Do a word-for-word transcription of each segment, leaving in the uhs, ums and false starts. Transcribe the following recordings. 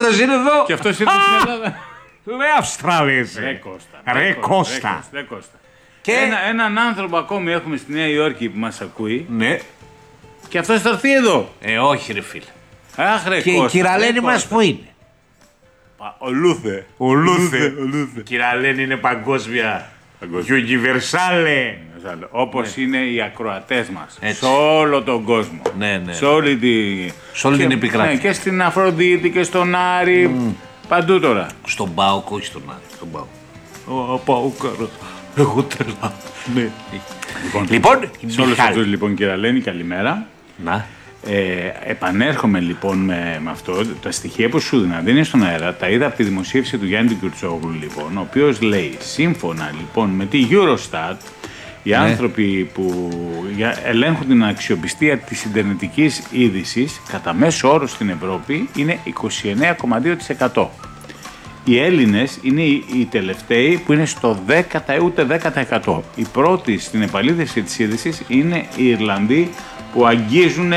αυτός είναι εδώ. Και αυτός ήρθε στην Ελλάδα. Λέει Αυστραλίας. Ρε Κώστα. Ρε Κώστα. Ρε Κώστα. Και Ένα, έναν άνθρωπο ακόμη έχουμε στη Νέα Υόρκη που μας ακούει. ναι. Και αυτός θα έρθει εδώ. Ε, όχι ρε φίλε. Αχ, ρε Και Κώστα, η κυραλένη ρε μας Κώστα. που είναι? Ο Λούθε. Ο Λούθε. Ο Λούθε. Κυραλένη είναι παγκόσμια. Universale. Όπως είναι οι ακροατές μας. Έτσι. Σε όλο τον κόσμο. Ναι, ναι. Σε όλη, τη... Σε όλη και, την επικράτεια. Ναι, και στην Αφροδίτη και στον Άρη. Mm. Παντού τώρα. Στον Πάοκ, όχι στον Άρη. Στον Πάοκ. Ο Πάοκαρος. Εγώ τρελά. Ναι. Λοιπόν, Λοιπόν, σε όλους Μιχάλη. αυτούς λοιπόν κυραλένη, καλημέρα. Να. Ε, επανέρχομαι λοιπόν με, με αυτό. Τα στοιχεία που σου δίνα δεν είναι στον αέρα. Τα είδα από τη δημοσίευση του Γιάννη Κουρτσόγλου, λοιπόν, ο οποίος λέει, σύμφωνα λοιπόν με τη Eurostat, οι ναι. άνθρωποι που ελέγχουν την αξιοπιστία της ιντερνετικής είδησης κατά μέσο όρο στην Ευρώπη είναι είκοσι εννέα κόμμα δύο τοις εκατό. Οι Έλληνες είναι οι τελευταίοι που είναι στο δέκα ούτε δέκα τοις εκατό. Οι πρώτοι στην επαλήθευση της είδησης είναι οι Ιρλανδοί που αγγίζουν,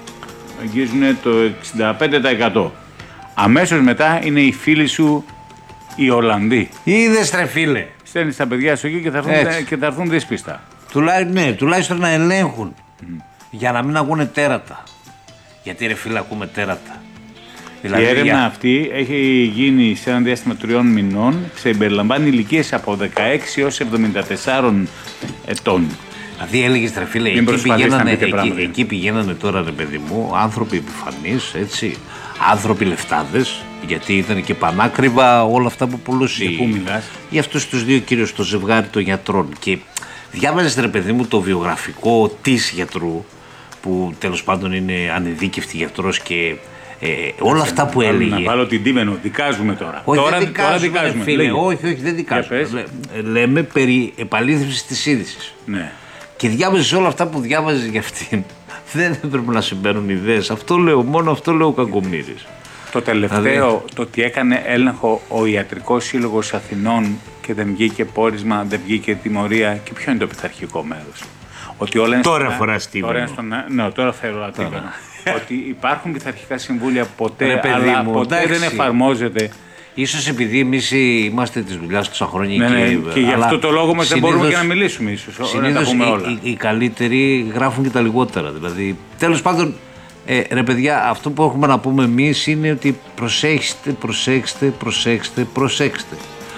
αγγίζουν το εξήντα πέντε τοις εκατό. Αμέσως μετά είναι οι φίλοι σου οι Ολλανδοί. Είδες ρε φίλε. Στέλνεις τα παιδιά σου εκεί και θα έρθουν, και θα έρθουν δύσπιστα. Τουλά, ναι, τουλάχιστον να ελέγχουν. Mm. Για να μην ακούνε τέρατα. Γιατί ρε φίλε ακούμε τέρατα. Δηλαδή, η έρευνα για... αυτή έχει γίνει σε ένα διάστημα τριών μηνών, συμπεριλαμβάνει ηλικίες από δεκαέξι έως εβδομήντα τέσσερα ετών. Δηλαδή έλεγες ρε φίλε, εκεί πηγαίνανε, εκεί, εκεί πηγαίνανε τώρα ρε παιδί μου, άνθρωποι επιφανείς, έτσι, άνθρωποι λεφτάδες, γιατί ήταν και πανάκριβα όλα αυτά που πουλούσε. Για πού μιλάς? Για αυτούς τους δύο κυρίως, το ζευγάρι των γιατρών. Και διάβαζες ρε παιδί μου το βιογραφικό της γιατρού, που τέλος πάντων είναι ανειδίκευτη γιατρός και ε, όλα αυτά που έλεγε. Να βάλω την τίμενο, δικάζουμε τώρα. Όχι, τώρα, δεν δικάζουμε, τώρα δικάζουμε. φίλε, όχι, όχι, δεν δικάζουμε. Λέ, λέμε περί επαλήθευσης της είδησης. Ναι. Και διάβαζες όλα αυτά που διάβαζες για αυτήν. Δεν έπρεπε να συμπαίνουν ιδέες. Αυτό λέω, μόνο αυτό λέω ο Κακομοίρης. Το τελευταίο, δηλαδή, το ότι έκανε έλεγχο ο Ιατρικός Σύλλογος Αθηνών και δεν βγήκε πόρισμα, δεν βγήκε τιμωρία. Και ποιο είναι το πειθαρχικό μέρος? Ότι όλα είναι τώρα στον, φοράς τίμενο. Ναι, τώρα φέρω τίμενο. Ότι υπάρχουν πειθαρχικά συμβούλια ποτέ, ρε, αλλά μου, ποτέ εντάξει. δεν εφαρμόζεται. Ίσως επειδή εμείς είμαστε της δουλειάς τόσα χρόνια ναι, ναι, και, και γι' αυτό το λόγο μας δεν μπορούμε και να μιλήσουμε ίσως. Συνήθως τα πούμε οι, όλα. οι, οι καλύτεροι γράφουν και τα λιγότερα. Δηλαδή, τέλος πάντων, ε, ρε παιδιά, αυτό που έχουμε να πούμε εμείς είναι ότι προσέξτε, προσέξτε, προσέξτε, προσέξτε.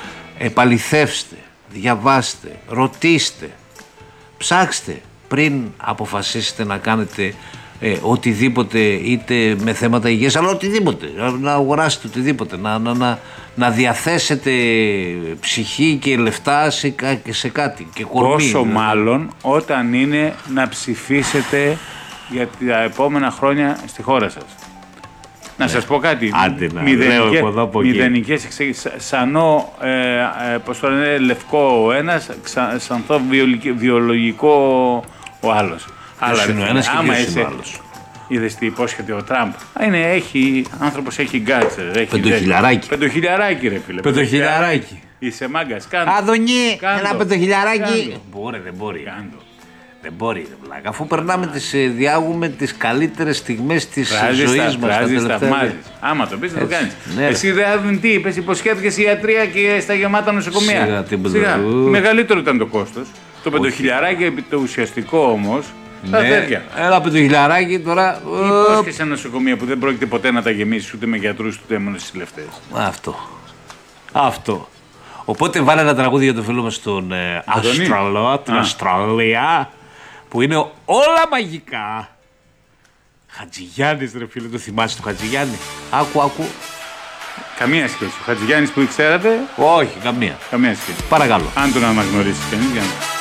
Επαληθεύστε, διαβάστε, ρωτήστε, ψάξτε πριν αποφασίσετε να κάνετε Ε, οτιδήποτε, είτε με θέματα υγείας, αλλά οτιδήποτε, να αγοράσετε οτιδήποτε, να, να, να, να διαθέσετε ψυχή και λεφτά σε, σε κάτι και κορμί. Πόσο δηλαδή. Μάλλον όταν είναι να ψηφίσετε για τα επόμενα χρόνια στη χώρα σας. Να ναι. σας πω κάτι. Άντε να λέω από εδώ από εκεί. Μηδενικές εξήγησεις. Σανό, ε, ε, πώς το λένε, λευκό ο ένας, ξα, σανθό βιολογικό ο άλλος. Ποιος είναι ο ένας και ποιος είναι ο άλλος? Είδες τι υπόσχεται ο Τραμπ? Είναι, έχει, άνθρωπος έχει γκάτσε. Πεντοχιλιαράκι. Πεντοχιλιαράκι ρε φίλε. Πεντοχιλιαράκι. Είσαι μάγκας, κάντο. Αδονί, ένα πεντοχιλιαράκι. Μπορεί, δεν μπορεί. Κάντο. Δεν μπορεί, ρε βλάκα. Αφού περνάμε τις, διάγουμε τις καλύτερες στιγμές της ζωής μας. Φράζεις, θαυμάζεις. Άμα το πεις να το κάνεις. Ναι. Εσύ δεν τι είπες, υποσχέθηκες ιατρία και στα γεμάτα νοσοκομεία. Σιγά, τι Σιγά. Μεγαλύτερο ήταν το κόστος. Το πεντοχιλιαράκι, το ουσιαστικό όμως. Ναι, ένα πεντοχιλιαράκι τώρα. Υπόσχεσαι σε νοσοκομεία που δεν πρόκειται ποτέ να τα γεμίσει ούτε με γιατρούς ούτε με νοσηλευτές. Αυτό. Αυτό. Οπότε βάλε ένα τραγούδι για το φίλο μας τον ε, Αστραλό, την Αυστραλία, που είναι όλα μαγικά. Χατζηγιάννης ρε φίλε, το θυμάσαι το Χατζηγιάννη? Άκου, άκου. Καμία σχέση. Ο Χατζηγιάννης που ξέρατε? Όχι, καμία. Καμία σχέση. Παρακαλώ. Αν τον αναγνωρίσεις κανείς, για να...